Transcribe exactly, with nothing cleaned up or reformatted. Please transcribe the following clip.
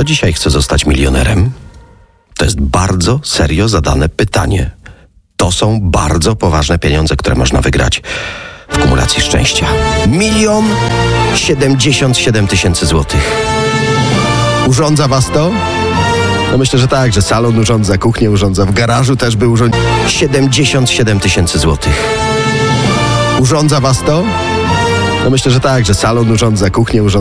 dzisiaj chce zostać milionerem? To jest bardzo serio zadane pytanie. To są bardzo poważne pieniądze, które można wygrać w kumulacji szczęścia. Milion siedemdziesiąt siedem tysięcy złotych. Urządza was to? No myślę, że tak, że salon urządza, kuchnię urządza, w garażu też by urządzić. siedemdziesiąt siedem tysięcy złotych. Urządza was to? No myślę, że tak, że salon urządza, kuchnię urządza.